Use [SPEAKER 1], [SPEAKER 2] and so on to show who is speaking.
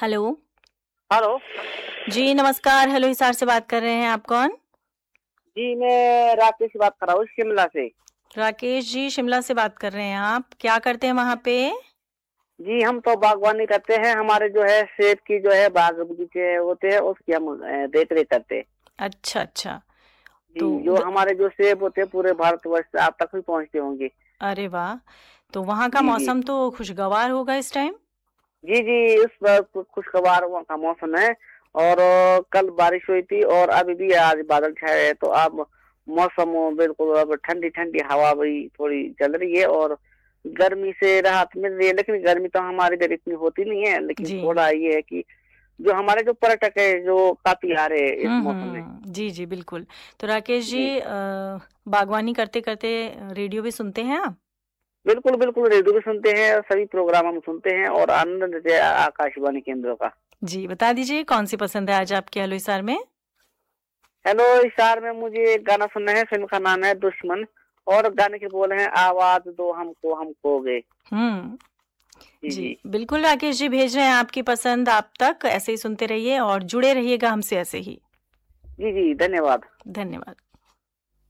[SPEAKER 1] Hello.
[SPEAKER 2] Hello.
[SPEAKER 1] जी नमस्कार, hello Hisar से बात कर रहे हैं, आप कौन?
[SPEAKER 2] जी, मैं राकेश बात कर रहा हूँ शिमला से।
[SPEAKER 1] राकेश जी शिमला से बात कर रहे हैं, आप क्या करते हैं वहाँ पे?
[SPEAKER 2] जी, हम तो बागवानी करते हैं। हमारे जो है सेब की जो है बाग बगीचे होते हैं, उसकी हम देख रेख करते हैं।
[SPEAKER 1] अच्छा अच्छा।
[SPEAKER 2] जी,
[SPEAKER 1] तो
[SPEAKER 2] जो हमारे जो सेब होते हैं पूरे भारतवर्ष से आप तक भी पहुँचते होंगे।
[SPEAKER 1] अरे वाह! तो वहाँ का
[SPEAKER 2] जी, जी।
[SPEAKER 1] मौसम तो खुशगवार होगा इस टाइम?
[SPEAKER 2] जी, जी, इस वक़्त खुशगवार का मौसम है और कल बारिश हुई थी और अभी भी आज बादल छाए हैं, तो अब मौसम बिल्कुल अब ठंडी-ठंडी हवा भी थोड़ी चल रही है और गर्मी से राहत मिल रही है। लेकिन गर्मी तो हमारे इधर इतनी होती नहीं है, लेकिन
[SPEAKER 1] जी।
[SPEAKER 2] थोड़ा ये है कि जो हमारे जो पर्यटक है जो काफ़ी आ रहे हैं इस मौसम में।
[SPEAKER 1] जी, जी, बिल्कुल। तो राकेश जी
[SPEAKER 2] जी।
[SPEAKER 1] बागवानी करते-करते रेडियो भी सुनते हैं आप?
[SPEAKER 2] बिल्कुल, बिल्कुल, रेडियो भी सुनते हैं, सभी प्रोग्राम हम सुनते हैं और आनंद लेते हैं आकाशवाणी केंद्रों का।
[SPEAKER 1] जी, बता दीजिए कौन-सी पसंद है आज आपके हेलो हिसार में?
[SPEAKER 2] हेलो इशार में मुझे एक गाना सुनना है, फिल्म का नाम है दुश्मन और गाने के बोल हैं आवाज़ दो हमको हम खो गए।
[SPEAKER 1] हुँ।
[SPEAKER 2] जी,
[SPEAKER 1] जी,
[SPEAKER 2] जी।
[SPEAKER 1] बिल्कुल राकेश जी भेज रहे हैं आपकी पसंद आप तक, ऐसे ही सुनते रहिए और जुड़े रहिएगा हमसे ऐसे ही।
[SPEAKER 2] जी, जी, धन्यवाद।
[SPEAKER 1] धन्यवाद।